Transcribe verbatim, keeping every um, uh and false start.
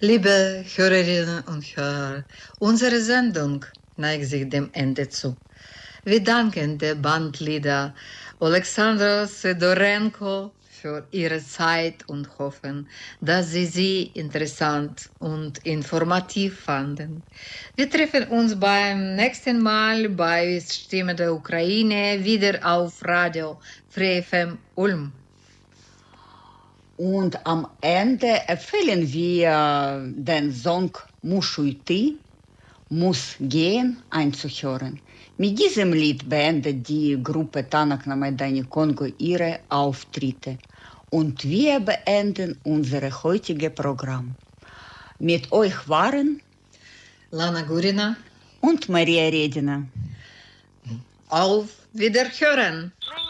Liebe Hörerinnen und Hörer, unsere Sendung neigt sich dem Ende zu. Wir danken der Bandleader Alexandra Sedorenko für ihre Zeit und hoffen, dass Sie sie interessant und informativ fanden. Wir treffen uns beim nächsten Mal bei Stimme der Ukraine wieder auf Radio Free F M Ulm. Und am Ende empfehlen wir den Song Muszę iти, muss gehen, einzuhören. Mit diesem Lied beendet die Gruppe Tanak na Maidani Kongo ihre Auftritte. Und wir beenden unser heutiges Programm. Mit euch waren Lana Gurina und Maria Redina. Auf Wiederhören!